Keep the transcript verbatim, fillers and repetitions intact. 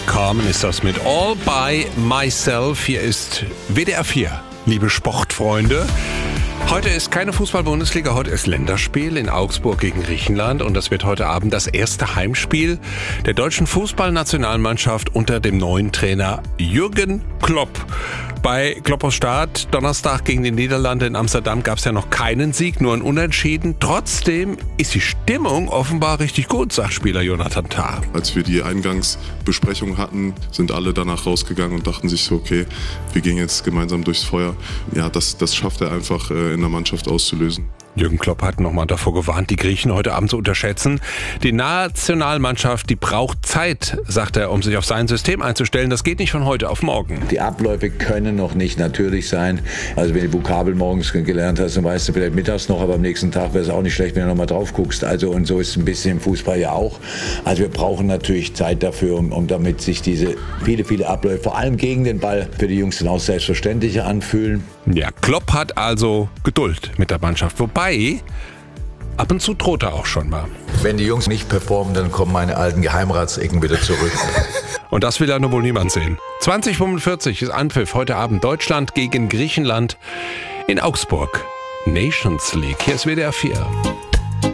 Eric Carmen ist das mit All by Myself. Hier ist W D R vier, liebe Sportfreunde. Heute ist keine Fußball-Bundesliga, heute ist Länderspiel in Augsburg gegen Griechenland und das wird heute Abend das erste Heimspiel der deutschen Fußballnationalmannschaft unter dem neuen Trainer Jürgen Klopp. Bei Kloppers Start Donnerstag gegen die Niederlande in Amsterdam gab es ja noch keinen Sieg, nur ein Unentschieden. Trotzdem ist die Stimmung offenbar richtig gut, sagt Spieler Jonathan Tah. Als wir die Eingangsbesprechung hatten, sind alle danach rausgegangen und dachten sich so, okay, wir gehen jetzt gemeinsam durchs Feuer. Ja, das, das schafft er einfach äh, in der Mannschaft auszulösen. Jürgen Klopp hat nochmal davor gewarnt, die Griechen heute Abend zu unterschätzen. Die Nationalmannschaft, die braucht Zeit, sagt er, um sich auf sein System einzustellen. Das geht nicht von heute auf morgen. Die Abläufe können noch nicht natürlich sein. Also wenn du Vokabel morgens gelernt hast, dann weißt du vielleicht mittags noch, aber am nächsten Tag wäre es auch nicht schlecht, wenn du nochmal drauf guckst. Also und so ist es ein bisschen im Fußball ja auch. Also wir brauchen natürlich Zeit dafür, um, um damit sich diese viele, viele Abläufe, vor allem gegen den Ball, für die Jungs dann auch selbstverständlicher anfühlen. Ja, Klopp hat also Geduld mit der Mannschaft. Wobei, ab und zu droht er auch schon mal. Wenn die Jungs nicht performen, dann kommen meine alten Geheimratsecken wieder zurück. Und das will ja nur wohl niemand sehen. zwanzig Uhr fünfundvierzig ist Anpfiff heute Abend. Deutschland gegen Griechenland in Augsburg. Nations League. Hier ist W D R vier.